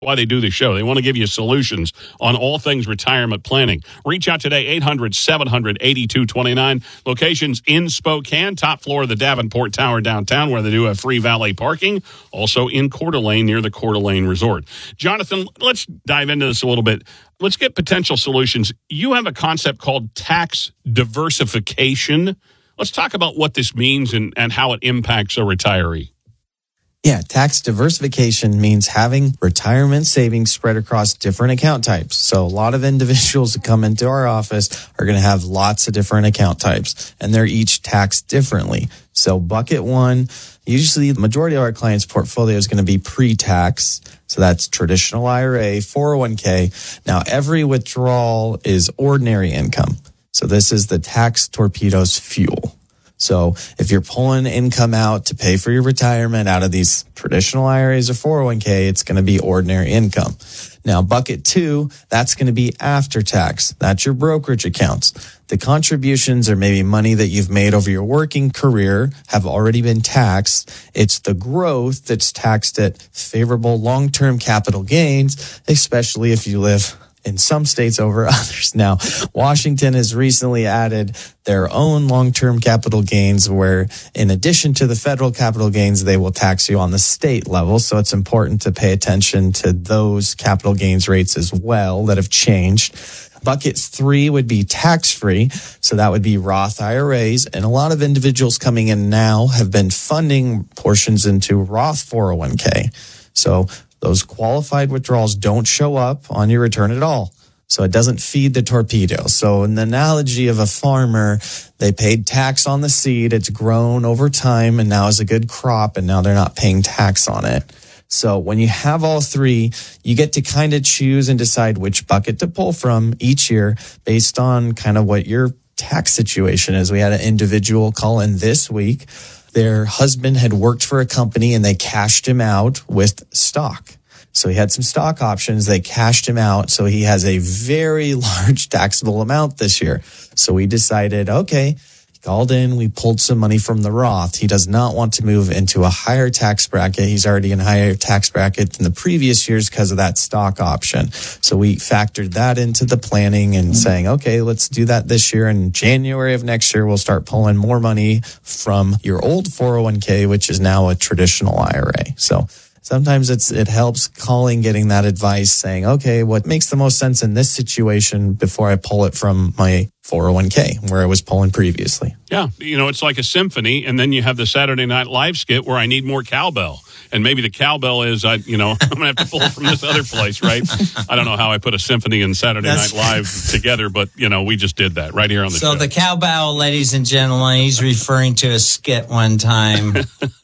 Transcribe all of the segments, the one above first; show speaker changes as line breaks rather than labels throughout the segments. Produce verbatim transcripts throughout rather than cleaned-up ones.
Why they do this show. They want to give you solutions on all things retirement planning. Reach out today, eight hundred, seven hundred, eighty-two twenty-nine. Locations in Spokane, top floor of the Davenport Tower downtown, where they do have free valet parking. Also in Coeur d'Alene, near the Coeur d'Alene Resort. Jonathan, let's dive into this a little bit. Let's get potential solutions. You have a concept called tax diversification. Let's talk about what this means and, and how it impacts a retiree.
Yeah, tax diversification means having retirement savings spread across different account types. So a lot of individuals that come into our office are going to have lots of different account types, and they're each taxed differently. So bucket one, usually the majority of our clients' portfolio is going to be pre-tax. So that's traditional I R A, four oh one k. Now, every withdrawal is ordinary income. So this is the tax torpedo's fuel. So if you're pulling income out to pay for your retirement out of these traditional I R As or four oh one k, it's going to be ordinary income. Now, bucket two, that's going to be after tax. That's your brokerage accounts. The contributions are maybe money that you've made over your working career have already been taxed. It's the growth that's taxed at favorable long-term capital gains, especially if you live in some states over others. Now, Washington has recently added their own long-term capital gains where, in addition to the federal capital gains, they will tax you on the state level. So it's important to pay attention to those capital gains rates as well that have changed. Bucket three would be tax-free. So that would be Roth I R As. And a lot of individuals coming in now have been funding portions into Roth four oh one k. So those qualified withdrawals don't show up on your return at all. So it doesn't feed the torpedo. So in the analogy of a farmer, they paid tax on the seed. It's grown over time and now is a good crop, and now they're not paying tax on it. So when you have all three, you get to kind of choose and decide which bucket to pull from each year based on kind of what your tax situation is. We had an individual call in this week. Their husband had worked for a company and they cashed him out with stock. So he had some stock options. They cashed him out. So he has a very large taxable amount this year. So we decided, okay, he called in. We pulled some money from the Roth. He does not want to move into a higher tax bracket. He's already in a higher tax bracket than the previous years because of that stock option. So we factored that into the planning and saying, okay, let's do that this year. In January of next year, we'll start pulling more money from your old four oh one k, which is now a traditional I R A. So sometimes it's it helps calling, getting that advice, saying, okay, what makes the most sense in this situation before I pull it from my four oh one k where I was pulling previously.
Yeah, you know, it's like a symphony, and then you have the Saturday Night Live skit where I need more cowbell. And maybe the cowbell is, I, you know, I'm going to have to pull it from this other place, right? I don't know how I put a symphony and Saturday That's, Night Live together, but, you know, we just did that right here on the
so
show.
So the cowbell, ladies and gentlemen, he's referring to a skit one time.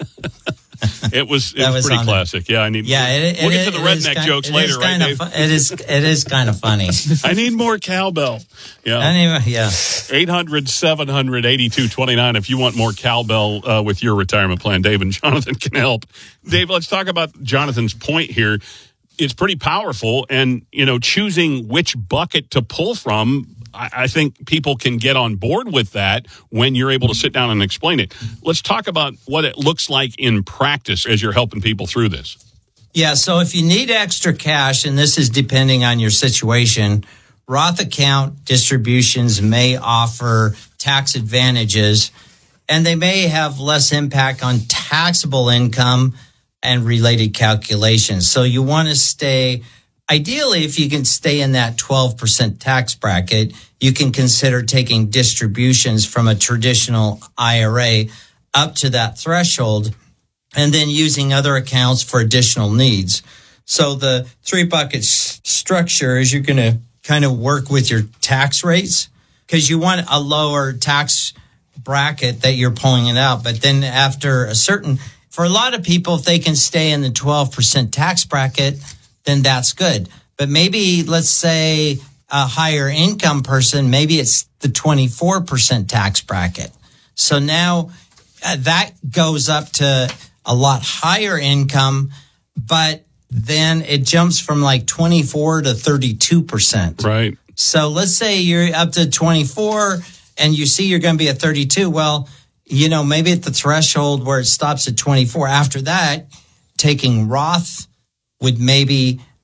It was it was, was pretty classic. It. Yeah, I need.
Yeah, it,
we'll
it,
get to the redneck
kind,
jokes later, right, Dave?
Fu- it is. It is kind of funny.
I need more cowbell. Yeah.
Anyway, yeah.
eight hundred, seven hundred, eighty-two twenty-nine If you want more cowbell uh, with your retirement plan, Dave and Jonathan can help. Dave, let's talk about Jonathan's point here. It's pretty powerful, and you know, choosing which bucket to pull from. I think people can get on board with that when you're able to sit down and explain it. Let's talk about what it looks like in practice as you're helping people through this.
Yeah, so if you need extra cash, and this is depending on your situation, Roth account distributions may offer tax advantages, and they may have less impact on taxable income and related calculations. So you want to stay... Ideally, if you can stay in that twelve percent tax bracket, you can consider taking distributions from a traditional I R A up to that threshold and then using other accounts for additional needs. So the three bucket s- structure is you're going to kind of work with your tax rates because you want a lower tax bracket that you're pulling it out. But then after a certain, for a lot of people, if they can stay in the twelve percent tax bracket, then that's good. But maybe, let's say, a higher income person, maybe it's the twenty-four percent tax bracket. So now uh, that goes up to a lot higher income, but then it jumps from like twenty-four to thirty-two percent.
Right.
So let's say you're up to twenty-four and you see you're going to be at thirty-two. Well, you know, maybe at the threshold where it stops at twenty-four, after that, taking Roth would maybe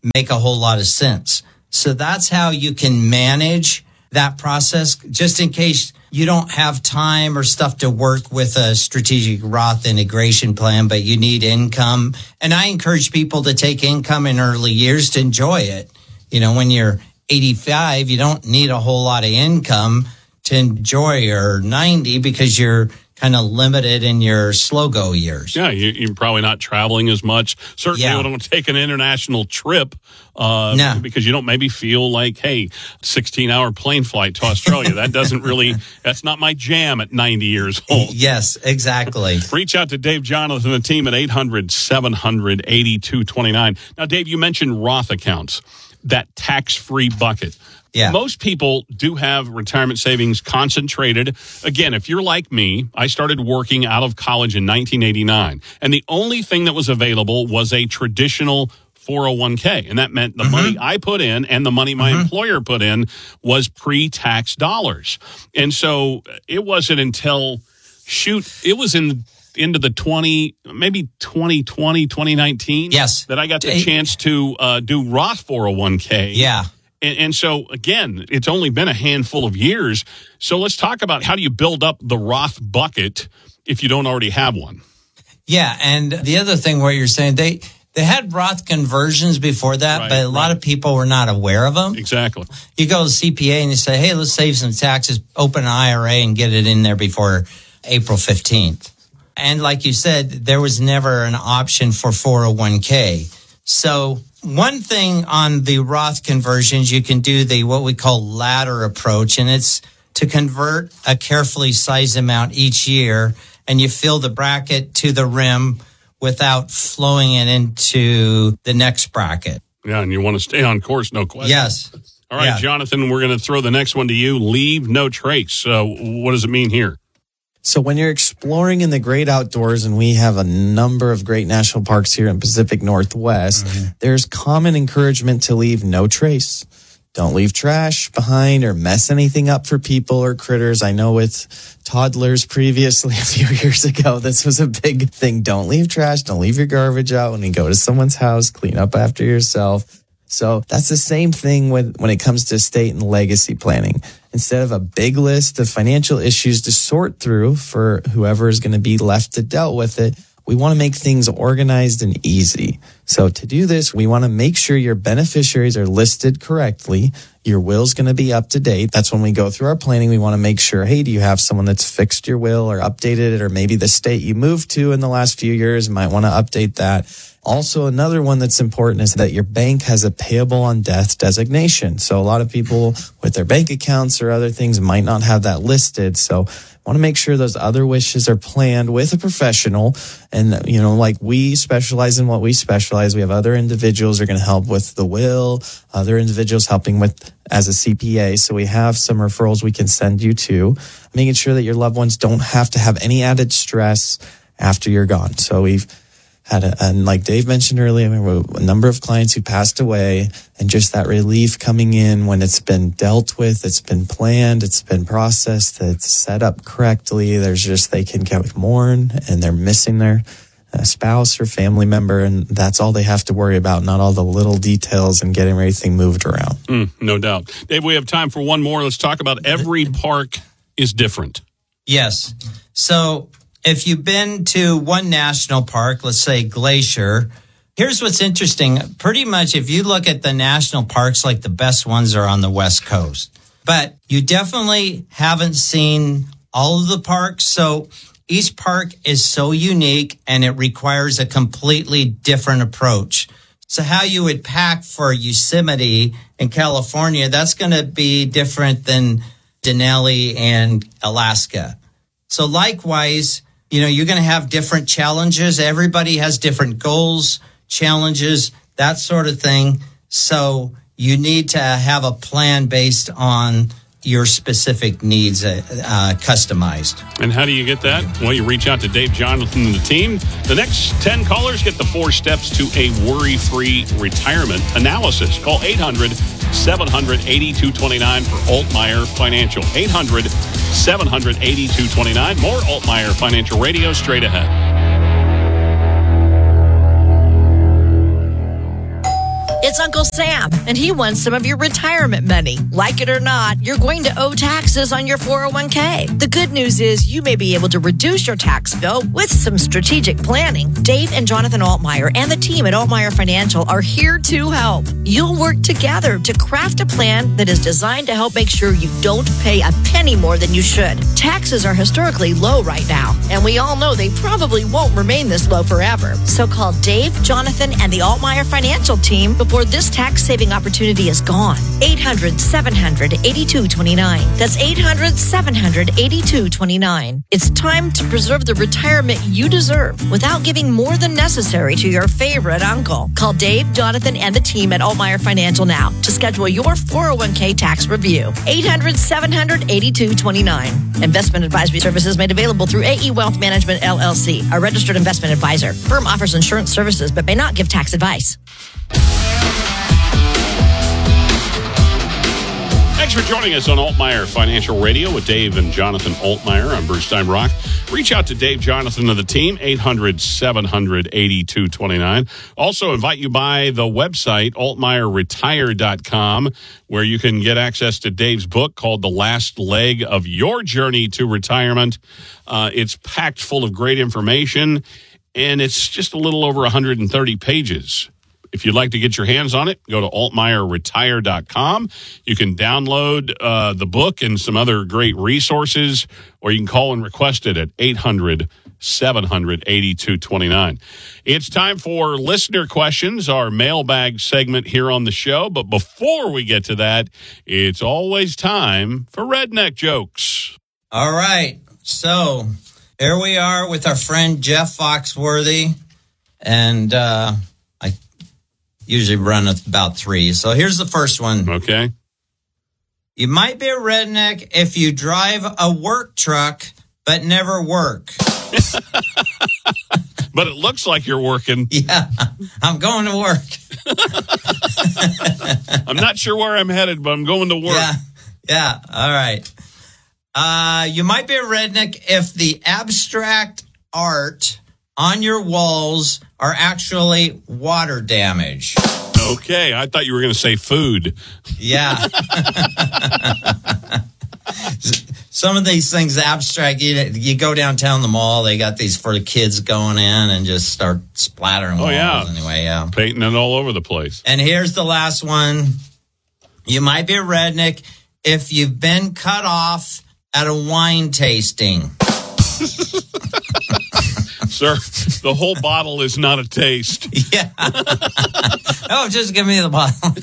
make a whole lot of sense. So that's how you can manage that process, just in case you don't have time or stuff to work with a strategic Roth integration plan, but you need income. And I encourage people to take income in early years to enjoy it. You know, when you're eighty-five, you don't need a whole lot of income to enjoy, or ninety, because you're kind of limited in your slow go years.
Yeah, you, you're probably not traveling as much. Certainly,
Yeah.
you don't take an international trip uh,
No.
because you don't maybe feel like, hey, sixteen-hour plane flight to Australia. That doesn't really, that's not my jam at ninety years old.
Yes, exactly.
Reach out to Dave Jonathan and the team at eight hundred, seven hundred, eighty-two twenty-nine. Now, Dave, you mentioned Roth accounts, that tax-free bucket.
Yeah.
Most people do have retirement savings concentrated. Again, if you're like me, I started working out of college in nineteen eighty-nine, and the only thing that was available was a traditional four oh one k, and that meant the mm-hmm. money I put in and the money my mm-hmm. employer put in was pre-tax dollars. And so it wasn't until, shoot, it was in into the twenty, maybe twenty twenty, twenty nineteen,
yes,
that I got the chance to uh, do Roth four oh one k.
Yeah.
And, and so, again, it's only been a handful of years. So let's talk about how do you build up the Roth bucket if you don't already have one?
Yeah, and the other thing where you're saying, they they had Roth conversions before that,
Right,
but a lot
right.
of people were not aware of them.
Exactly.
You go to C P A and you say, hey, let's save some taxes, open an I R A and get it in there before April fifteenth. And like you said, there was never an option for four oh one k. So one thing on the Roth conversions, you can do the what we call ladder approach, and it's to convert a carefully sized amount each year, and you fill the bracket to the rim without flowing it into the next bracket.
Yeah, and you want to stay on course, no question.
Yes.
All right,
Yeah.
Jonathan, we're going to throw the next one to you. Leave no trace. Uh, what does it mean here?
So when you're exploring in the great outdoors, and we have a number of great national parks here in Pacific Northwest, mm-hmm. there's common encouragement to leave no trace. Don't leave trash behind or mess anything up for people or critters. I know with toddlers previously, a few years ago, this was a big thing. Don't leave trash. Don't leave your garbage out when you go to someone's house. Clean up after yourself. So that's the same thing with, when it comes to estate and legacy planning. Instead of a big list of financial issues to sort through for whoever is going to be left to deal with it, we want to make things organized and easy. So to do this, we want to make sure your beneficiaries are listed correctly. Your will's going to be up to date. That's when we go through our planning. We want to make sure, hey, do you have someone that's fixed your will or updated it, or maybe the state you moved to in the last few years might want to update that. Also, another one that's important is that your bank has a payable on death designation. So a lot of people with their bank accounts or other things might not have that listed. So want to make sure those other wishes are planned with a professional. And, you know, like we specialize in what we specialize. We have other individuals who are going to help with the will, other individuals helping with as a C P A. So we have some referrals we can send you to, making sure that your loved ones don't have to have any added stress after you're gone. So we've had a, and like Dave mentioned earlier, I mean, a number of clients who passed away, and just that relief coming in when it's been dealt with, it's been planned, it's been processed, it's set up correctly. There's just, they can get mourn, and they're missing their uh, spouse or family member, and that's all they have to worry about, not all the little details and getting everything moved around.
Mm, no doubt. Dave, we have time for one more. Let's talk about every park is different.
Yes. So if you've been to one national park, let's say Glacier, here's what's interesting. Pretty much if you look at the national parks, like the best ones are on the West Coast. But you definitely haven't seen all of the parks. So each park is so unique, and it requires a completely different approach. So how you would pack for Yosemite in California, that's going to be different than Denali and Alaska. So likewise, you know, you're going to have different challenges. Everybody has different goals, challenges, that sort of thing. So you need to have a plan based on your specific needs, uh, uh, customized.
And how do you get that? Well, you reach out to Dave Jonathan and the team. The next ten callers get the four steps to a worry-free retirement analysis. Call eight hundred, seven hundred, eighty-two twenty-nine for Altmeyer Financial. eight hundred, seven hundred, eighty-two twenty-nine. More Altmeyer Financial Radio straight ahead.
It's Uncle Sam, and he wants some of your retirement money. Like it or not, you're going to owe taxes on your four oh one k. The good news is you may be able to reduce your tax bill with some strategic planning. Dave and Jonathan Altmeyer and the team at Altmeyer Financial are here to help. You'll work together to craft a plan that is designed to help make sure you don't pay a penny more than you should. Taxes are historically low right now, and we all know they probably won't remain this low forever. So call Dave, Jonathan, and the Altmeyer Financial team before this tax-saving opportunity is gone. eight hundred, seven hundred, eighty-two twenty-nine. That's eight hundred, seven hundred, eighty-two twenty-nine. It's time to preserve the retirement you deserve without giving more than necessary to your favorite uncle. Call Dave, Jonathan, and the team at Altmeyer Financial now to schedule your four oh one k tax review. eight hundred, seven hundred, eighty-two twenty-nine. Investment advisory services made available through A E Wealth Management, L L C, a registered investment advisor. Firm offers insurance services but may not give tax advice.
Thanks for joining us on Altmeyer Financial Radio with Dave and Jonathan Altmeyer. I'm Bruce Steinbrock. Reach out to Dave, Jonathan, and the team, eight hundred, seven hundred, eighty-two twenty-nine. Also invite you by the website, altmeyer retire dot com, where you can get access to Dave's book called The Last Leg of Your Journey to Retirement. Uh, it's packed full of great information, and it's just a little over one hundred thirty pages. If you'd like to get your hands on it, go to altmeyer retire dot com. You can download uh, the book and some other great resources, or you can call and request it at eight hundred, seven hundred, eighty-two twenty-nine. It's time for listener questions, our mailbag segment here on the show. But before we get to that, it's always time for redneck jokes.
All right. So here we are with our friend Jeff Foxworthy, and uh, I usually run about three. So here's the first one.
Okay.
You might be a redneck if you drive a work truck but never work.
But it looks like you're working.
Yeah, I'm going to work.
I'm not sure where I'm headed, but I'm going to work.
Yeah, yeah. All right. Uh, you might be a redneck if the abstract art on your walls are actually water damage.
Okay, I thought you were going to say food.
Yeah. Some of these things abstract. You, you go downtown the mall, they got these for the kids going in and just start splattering
Oh,
walls.
yeah.
Anyway, yeah.
Painting it all over the place.
And here's the last one. You might be a redneck if you've been cut off at a wine tasting.
Sir, the whole bottle is not a taste.
Yeah. Oh, just give me the bottle.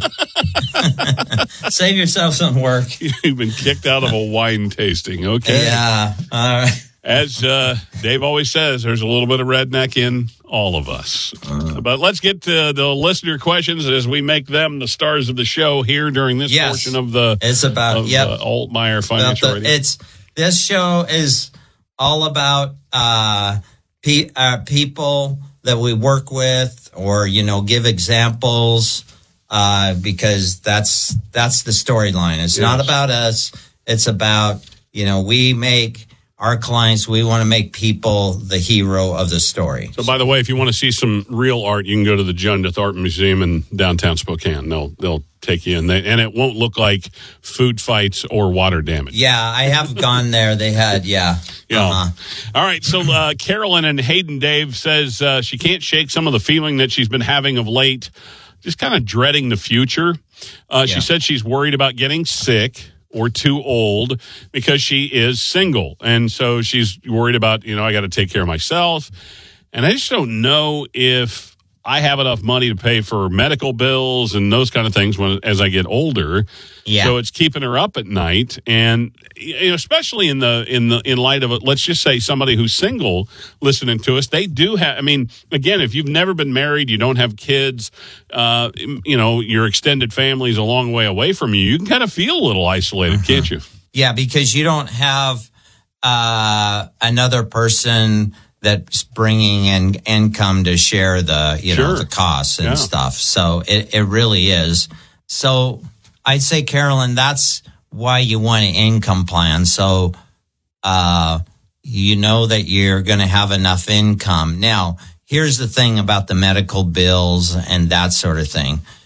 Save yourself some work.
You've been kicked out of a wine tasting. Okay.
Yeah. All right.
As uh, Dave always says, there's a little bit of redneck in all of us. Uh, but let's get to the listener questions as we make them the stars of the show here during this
yes.
portion of the
it's about
of,
yep.
uh, Altmeyer Financial
the,
Radio.
It's this show is all about uh, pe- uh, people that we work with, or you know, give examples uh, because that's that's the storyline. It's yes. not about us. It's about you know we make. Our clients, we want to make people the hero of the story.
So, by the way, if you want to see some real art, you can go to the Jundith Art Museum in downtown Spokane. They'll they'll take you in, they, and it won't look like food fights or water damage.
Yeah, I have gone there. They had, yeah.
Yeah.
Uh-huh.
All right. So, uh, Carolyn and Hayden Dave says uh, she can't shake some of the feeling that she's been having of late, just kind of dreading the future. Uh, yeah. She said she's worried about getting sick or too old because she is single. And so she's worried about, you know, I got to take care of myself. And I just don't know if I have enough money to pay for medical bills and those kind of things when as I get older.
Yeah.
So it's keeping her up at night. And you know, especially in the in the in light of it, let's just say somebody who's single listening to us, they do have, I mean, again, if you've never been married, you don't have kids, uh, you know, your extended family is a long way away from you, you can kind of feel a little isolated, uh-huh. can't you?
Yeah, because you don't have uh, another person that's bringing in income to share the, you
sure.
know, the costs and
yeah.
stuff. So it, it really is. So I'd say, Carolyn, that's why you want an income plan. So, uh, you know that you're going to have enough income. Now, here's the thing about the medical bills and that sort of thing.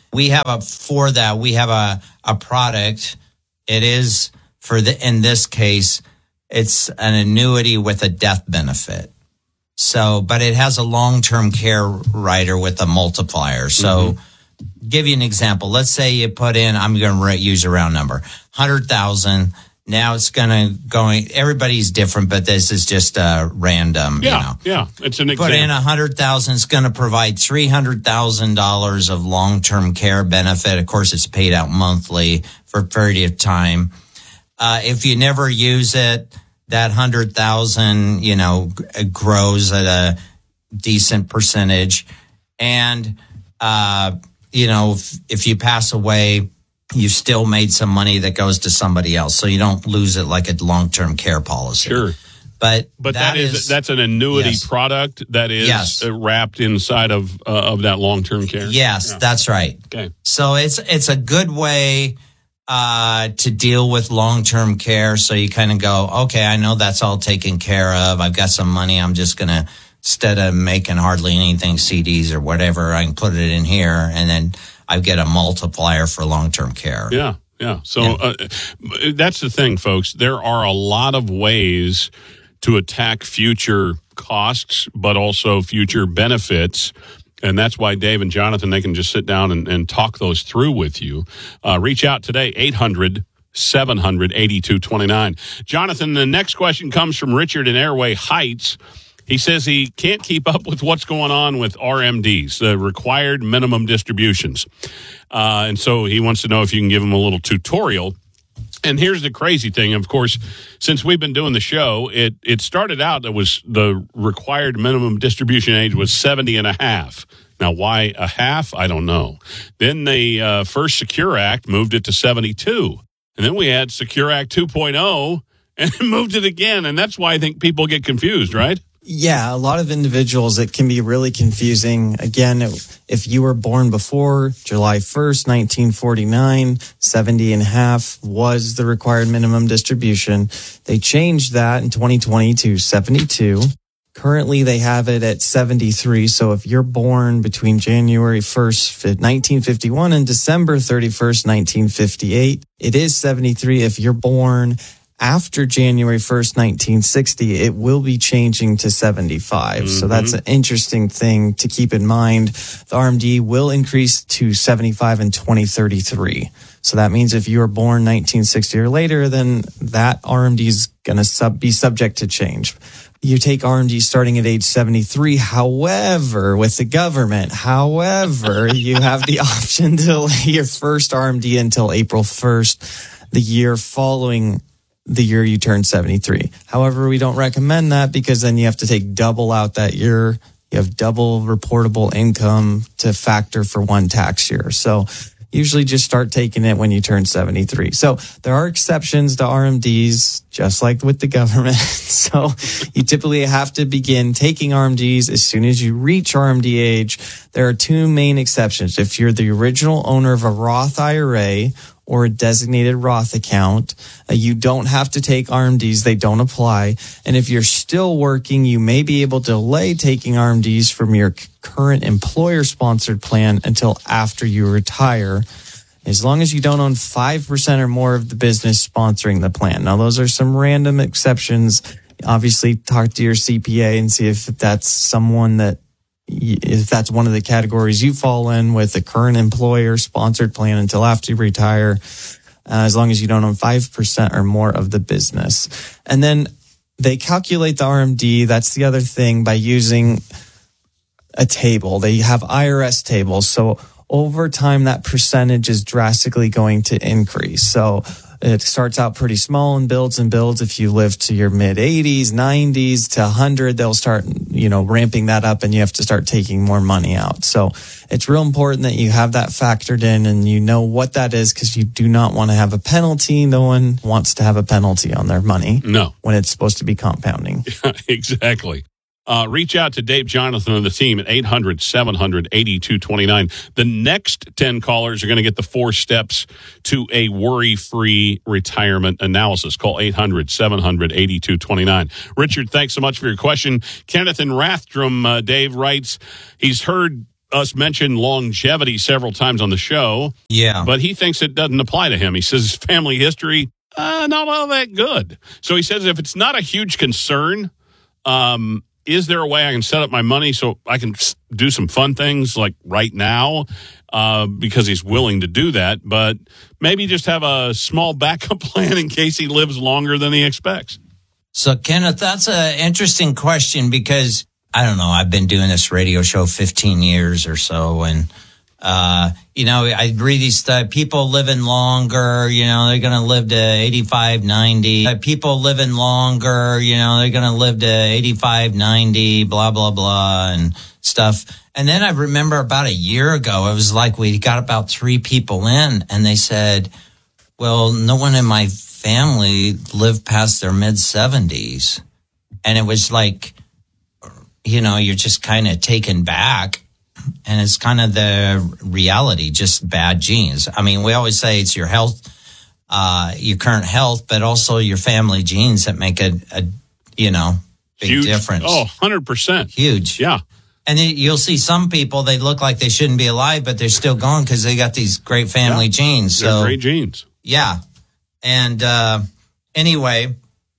We have a, for that, we have a, a product. It is for the, in this case, it's an annuity with a death benefit. So, but it has a long-term care rider with a multiplier. So, mm-hmm. give you an example. Let's say you put in, I'm going to use a round number, one hundred thousand. Now it's going to go, everybody's different, but this is just uh, random.
Yeah,
you know.
yeah. It's an example.
Put in one hundred thousand dollars, it's going to provide three hundred thousand dollars of long-term care benefit. Of course, it's paid out monthly for a period of time. Uh, if you never use it, that one hundred thousand dollars, you know, g- grows at a decent percentage. And, uh, you know, if, if you pass away, you've still made some money that goes to somebody else, so you don't lose it like a long-term care policy.
Sure.
But
but
that,
that is,
is
that's an annuity
yes.
product that is
yes.
wrapped inside of uh, of that long-term care.
Yes, yeah. That's right.
Okay.
So it's it's a good way uh, to deal with long-term care. So you kind of go, okay, I know that's all taken care of. I've got some money. I'm just going to, instead of making hardly anything C Ds or whatever, I can put it in here, and then I get a multiplier for long-term care.
Yeah, yeah. So
yeah.
Uh, that's the thing, folks. There are a lot of ways to attack future costs, but also future benefits. And that's why Dave and Jonathan, they can just sit down and, and talk those through with you. Uh, reach out today, eight hundred, seven hundred, eighty-two twenty-nine. Jonathan, the next question comes from Richard in Airway Heights. He says he can't keep up with what's going on with R M Ds, the required minimum distributions. Uh, and so he wants to know if you can give him a little tutorial. And here's the crazy thing. Of course, since we've been doing the show, it, it started out that was the required minimum distribution age was seventy and a half. Now, why a half? I don't know. Then the uh, first Secure Act moved it to seventy-two. And then we had Secure Act two point oh and moved it again. And that's why I think people get confused, right?
Yeah, a lot of individuals, it can be really confusing. Again, if you were born before July first, nineteen forty-nine, seventy and a half was the required minimum distribution. They changed that in twenty twenty to seventy-two. Currently, they have it at seventy-three. So if you're born between January first, nineteen fifty-one and December thirty-first, nineteen fifty-eight, it is seventy-three. If you're born after January first, nineteen sixty, it will be changing to seventy-five. Mm-hmm. So that's an interesting thing to keep in mind. The R M D will increase to seventy-five in twenty thirty-three. So that means if you were born nineteen sixty or later, then that R M D is going to sub- be subject to change. You take R M D starting at age seventy-three. However, with the government, however, you have the option to delay your first R M D until April first, the year following the year you turn seventy-three. However, we don't recommend that because then you have to take double out that year. You have double reportable income to factor for one tax year. So usually just start taking it when you turn seventy-three. So there are exceptions to R M Ds, just like with the government. So you typically have to begin taking R M Ds as soon as you reach R M D age. There are two main exceptions. If you're the original owner of a Roth I R A or a designated Roth account, uh, you don't have to take R M Ds. They don't apply. And if you're still working, you may be able to delay taking R M Ds from your c- current employer-sponsored plan until after you retire, as long as you don't own five percent or more of the business sponsoring the plan. Now, those are some random exceptions. Obviously, talk to your C P A and see if that's someone that if that's one of the categories you fall in with a current employer-sponsored plan until after you retire, uh, as long as you don't own five percent or more of the business. And then they calculate the R M D, that's the other thing, by using a table. They have I R S tables. So over time, that percentage is drastically going to increase. So it starts out pretty small and builds and builds. If you live to your mid eighties, nineties to one hundred, they'll start, you know, ramping that up and you have to start taking more money out. So it's real important that you have that factored in and you know what that is, because you do not want to have a penalty. No one wants to have a penalty on their money.
No.
When it's supposed to be compounding.
Exactly. Uh, reach out to Dave Jonathan and the team at eight hundred, seven hundred, eighty-two twenty-nine. The next ten callers are going to get the four steps to a worry-free retirement analysis. Call eight hundred, seven hundred, eighty-two twenty-nine. Richard, thanks so much for your question. Kenneth in Rathdrum, uh, Dave writes, he's heard us mention longevity several times on the show.
Yeah.
But he thinks it doesn't apply to him. He says his family history, uh, not all that good. So he says if it's not a huge concern, um, is there a way I can set up my money so I can do some fun things like right now? Uh, because he's willing to do that, but maybe just have a small backup plan in case he lives longer than he expects.
So, Kenneth, that's an interesting question because, I don't know, I've been doing this radio show fifteen years or so, and, uh, you know, I read these stuff, people living longer, you know, they're going to live to eighty-five, ninety. Uh, people living longer, you know, they're going to live to eighty-five, ninety, blah, blah, blah, and stuff. And then I remember about a year ago, it was like we got about three people in, and they said, well, no one in my family lived past their mid seventies. And it was like, you know, you're just kind of taken back. And it's kind of the reality, just bad genes. I mean, we always say it's your health, uh, your current health, but also your family genes that make a, a you know, big
Huge
difference.
Oh, one hundred percent.
Huge.
Yeah.
And then you'll see some people, they look like they shouldn't be alive, but they're still going because they got these great family
yeah.
genes.
They're
so
great genes.
Yeah. And uh, anyway,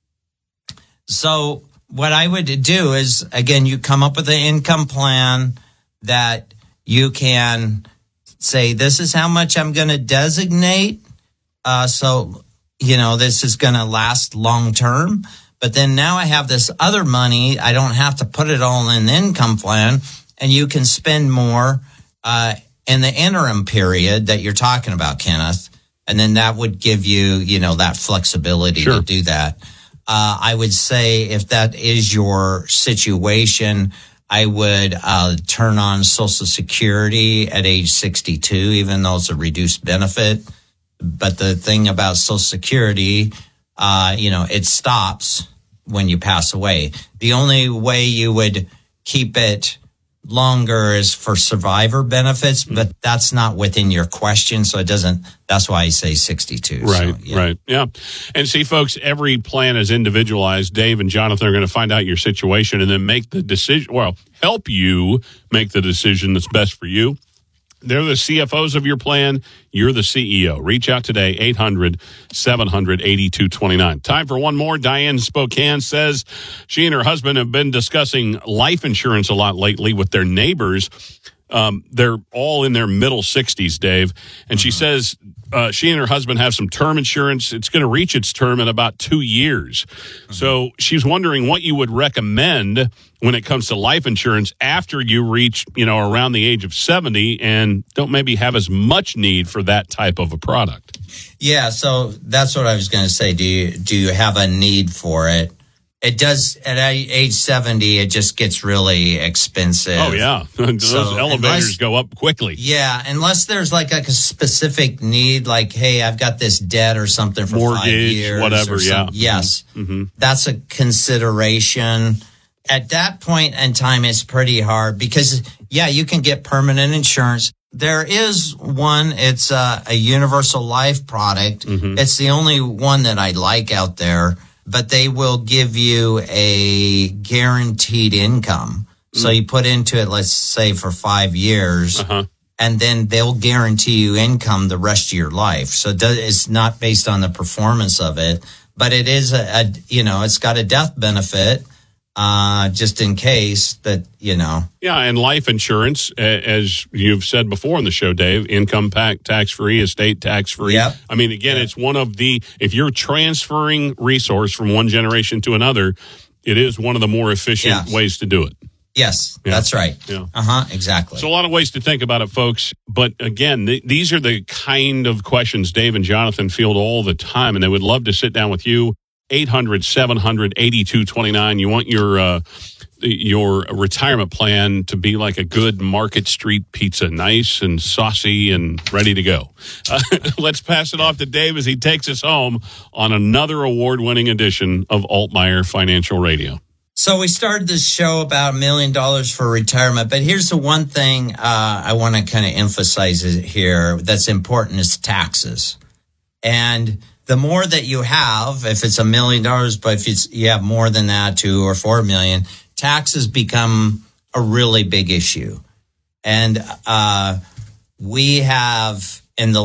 so what I would do is, again, you come up with an income plan that you can say, this is how much I'm going to designate. Uh, so, you know, this is going to last long term. But then now I have this other money. I don't have to put it all in the income plan, and you can spend more uh, in the interim period that you're talking about, Kenneth. And then that would give you, you know, that flexibility
sure.
to do that. Uh, I would say if that is your situation, I would uh, turn on Social Security at age sixty-two, even though it's a reduced benefit. But the thing about Social Security, uh, you know, it stops when you pass away. The only way you would keep it longer is for survivor benefits, but that's not within your question. So it doesn't, that's why I say sixty-two.
Right,
so, yeah.
right. Yeah. And see, folks, every plan is individualized. Dave and Jonathan are going to find out your situation and then make the decision, well, help you make the decision that's best for you. They're the C F Os of your plan. You're the C E O. Reach out today, eight hundred, seven hundred, eighty-two twenty-nine. Time for one more. Diane in Spokane says she and her husband have been discussing life insurance a lot lately with their neighbors. Um, they're all in their middle sixties, Dave. And she says uh, she and her husband have some term insurance. It's going to reach its term in about two years. Mm-hmm. So she's wondering what you would recommend when it comes to life insurance after you reach, you know, around the age of seventy and don't maybe have as much need for that type of a product.
Yeah, so that's what I was going to say. Do you do you have a need for it? It does at age seventy. It just gets really expensive.
Oh yeah, those
so
elevators
unless,
go up quickly.
Yeah, unless there's like a, a specific need, like hey, I've got this debt or something for
mortgage,
five years,
whatever.
or
Yeah,
yes,
mm-hmm.
that's a consideration. At that point in time, it's pretty hard because yeah, you can get permanent insurance. There is one. It's a, a universal life product. Mm-hmm. It's the only one that I like out there. But they will give you a guaranteed income. Mm. So you put into it, let's say, for five years, uh-huh. and then they'll guarantee you income the rest of your life. So it does, it's not based on the performance of it, but it is a, a you know, it's got a death benefit. Uh, just in case that, you know.
Yeah, and life insurance, as you've said before on the show, Dave, income tax-free, estate tax-free.
Yep.
I mean, again, yep. It's one of the, if you're transferring resource from one generation to another, it is one of the more efficient
yes.
ways to do it.
Yes,
yeah.
That's right.
Yeah.
Uh-huh, exactly.
So a lot of ways to think about it, folks. But again, th- these are the kind of questions Dave and Jonathan field all the time, and they would love to sit down with you. eight hundred, seven hundred, eighty-two twenty-nine. You want your uh, your retirement plan to be like a good Market Street pizza, nice and saucy and ready to go. Uh, let's pass it off to Dave as he takes us home on another award-winning edition of Altmaier Financial Radio.
So we started this show about a million dollars for retirement, but here's the one thing uh, I want to kind of emphasize here that's important is taxes. And the more that you have, if it's a million dollars, but if it's, you have more than that, two or four million, taxes become a really big issue. And uh, we have in the